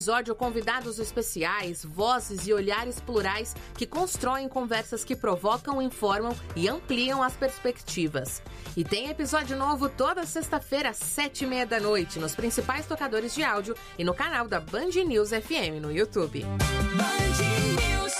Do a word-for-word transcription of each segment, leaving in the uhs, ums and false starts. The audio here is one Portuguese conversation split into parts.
Episódio convidados especiais, vozes e olhares plurais que constroem conversas que provocam, informam e ampliam as perspectivas. E tem episódio novo toda sexta-feira às sete e meia da noite nos principais tocadores de áudio e no canal da Band News F M no YouTube. Band News.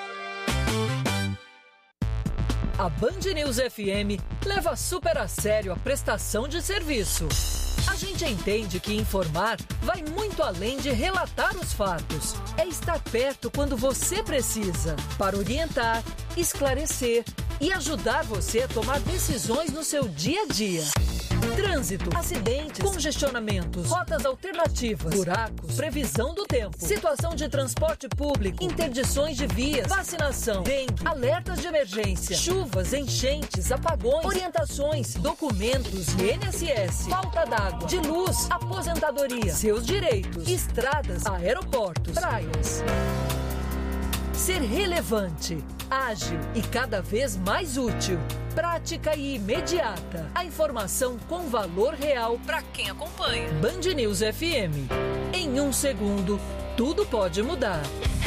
A Band News F M leva super a sério a prestação de serviço. A gente entende que informar vai muito além de relatar os fatos. É estar perto quando você precisa, para orientar, esclarecer e ajudar você a tomar decisões no seu dia a dia. Trânsito, acidentes, congestionamentos, rotas alternativas, buracos, previsão do tempo, situação de transporte público, interdições de vias, vacinação, dengue, alertas de emergência, chuvas, enchentes, apagões, orientações, documentos e I N S S, falta d'água, de luz, aposentadoria, seus direitos, estradas, aeroportos, praias. Ser relevante, ágil e cada vez mais útil. Prática e imediata. A informação com valor real para quem acompanha. Band News F M. Em um segundo, tudo pode mudar.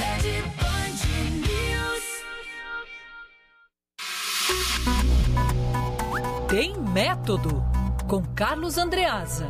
Tem Método, com Carlos Andreasa.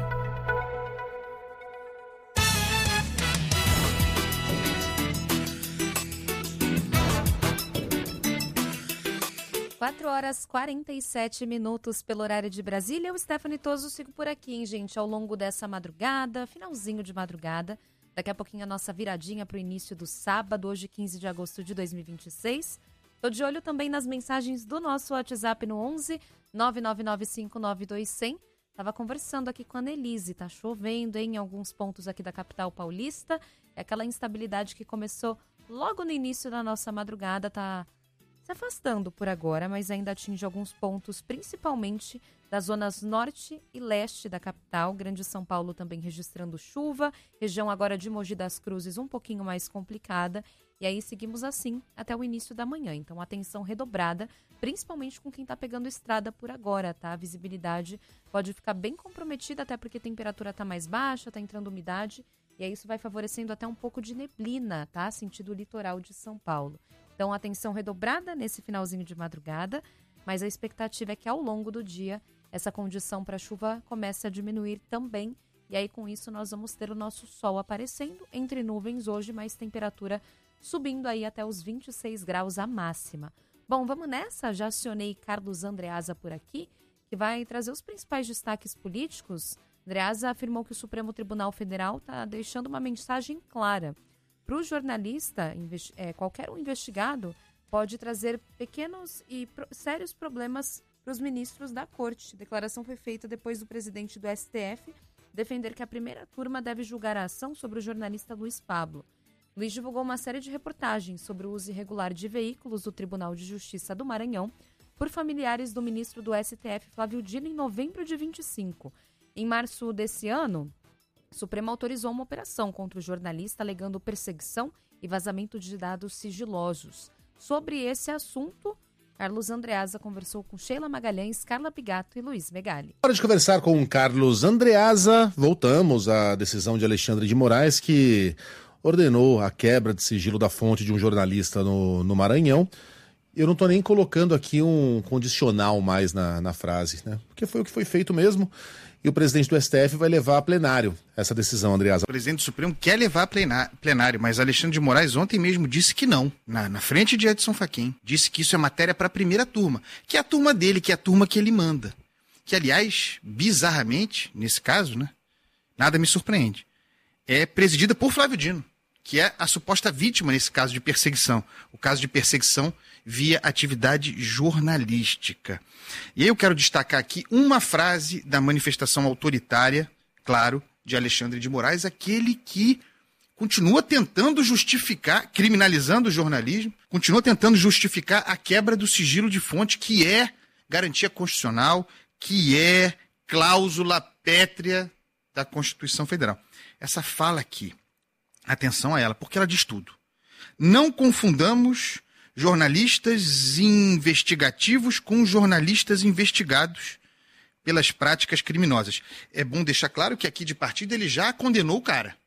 quatro horas e quarenta e sete minutos pelo horário de Brasília. Eu, Stephanie Toso, sigo por aqui, hein, gente, ao longo dessa madrugada, finalzinho de madrugada. Daqui a pouquinho a nossa viradinha para o início do sábado, hoje quinze de agosto de dois mil e vinte e seis. Tô de olho também nas mensagens do nosso WhatsApp no onze nove nove nove cinco nove dois zero zero. Tava conversando aqui com a Nelise, tá chovendo hein, em alguns pontos aqui da capital paulista. É aquela instabilidade que começou logo no início da nossa madrugada, tá se afastando por agora, mas ainda atinge alguns pontos, principalmente das zonas norte e leste da capital. Grande São Paulo também registrando chuva, região agora de Mogi das Cruzes um pouquinho mais complicada. E aí seguimos assim até o início da manhã. Então atenção redobrada, principalmente com quem está pegando estrada por agora, tá? A visibilidade pode ficar bem comprometida, até porque a temperatura está mais baixa, está entrando umidade. E aí isso vai favorecendo até um pouco de neblina, tá? Sentido litoral de São Paulo. Então, atenção redobrada nesse finalzinho de madrugada, mas a expectativa é que ao longo do dia essa condição para chuva comece a diminuir também. E aí, com isso, nós vamos ter o nosso sol aparecendo entre nuvens hoje, mas temperatura subindo aí até os vinte e seis graus a máxima. Bom, vamos nessa? Já acionei Carlos Andreasa por aqui, que vai trazer os principais destaques políticos. Andreasa afirmou que o Supremo Tribunal Federal está deixando uma mensagem clara. Para o jornalista, é, qualquer um investigado pode trazer pequenos e pro, sérios problemas para os ministros da corte. A declaração foi feita depois do presidente do S T F defender que a primeira turma deve julgar a ação sobre o jornalista Luiz Pablo. Luiz divulgou uma série de reportagens sobre o uso irregular de veículos do Tribunal de Justiça do Maranhão por familiares do ministro do S T F, Flávio Dino, em novembro de vinte e cinco. Em março desse ano, o Supremo autorizou uma operação contra o jornalista alegando perseguição e vazamento de dados sigilosos. Sobre esse assunto, Carlos Andreasa conversou com Sheila Magalhães, Carla Pigato e Luiz Megali. Hora de conversar com Carlos Andreasa. Voltamos à decisão de Alexandre de Moraes, que ordenou a quebra de sigilo da fonte de um jornalista no, no Maranhão. Eu não estou nem colocando aqui um condicional mais na, na frase, né? Porque foi o que foi feito mesmo. E o presidente do S T F vai levar a plenário essa decisão, Andreasa. O presidente do Supremo quer levar a plenário, mas Alexandre de Moraes ontem mesmo disse que não, na, na frente de Edson Fachin. Disse que isso é matéria para a primeira turma, que é a turma dele, que é a turma que ele manda. Que, aliás, bizarramente, nesse caso, né, nada me surpreende, é presidida por Flávio Dino, que é a suposta vítima nesse caso de perseguição. O caso de perseguição via atividade jornalística. E aí eu quero destacar aqui uma frase da manifestação autoritária, claro, de Alexandre de Moraes, aquele que continua tentando justificar, criminalizando o jornalismo, continua tentando justificar a quebra do sigilo de fonte, que é garantia constitucional, que é cláusula pétrea da Constituição Federal. Essa fala aqui, atenção a ela, porque ela diz tudo. Não confundamos jornalistas investigativos com jornalistas investigados pelas práticas criminosas. É bom deixar claro que aqui de partida ele já condenou o cara.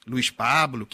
Luiz Pablo,